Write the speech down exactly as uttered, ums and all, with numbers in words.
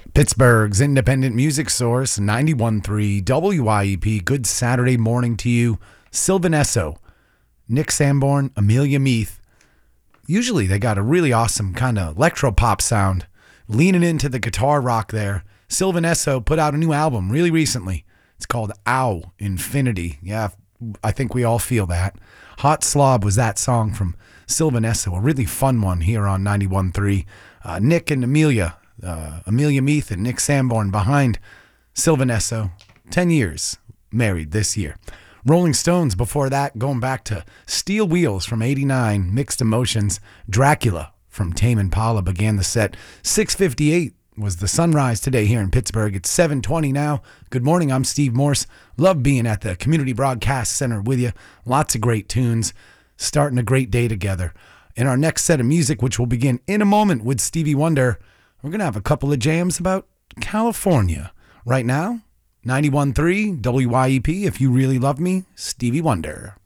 Pittsburgh's independent music source, ninety-one point three W I E P. Good Saturday morning to you. Sylvan Esso, Nick Sanborn, Amelia Meath. Usually they got a really awesome kind of electro-pop sound, leaning into the guitar rock there. Sylvan Esso put out a new album really recently. It's called Ow Infinity. Yeah, I think we all feel that. Hot Slob was that song from Sylvan Esso, a really fun one here on ninety-one point three. Uh, Nick and Amelia, uh, Amelia Meath and Nick Sanborn behind Sylvan Esso. Ten years married this year. Rolling Stones before that, going back to Steel Wheels from eighty-nine, Mixed Emotions. Dracula from Tame Impala began the set. six fifty-eight was the sunrise today here in Pittsburgh. It's seven twenty now. Good morning, I'm Steve Morse. Love being at the Community Broadcast Center with you. Lots of great tunes. Starting a great day together. In our next set of music, which will begin in a moment with Stevie Wonder, we're going to have a couple of jams about California. Right now, ninety-one point three W I E P, If You Really Love Me, Stevie Wonder.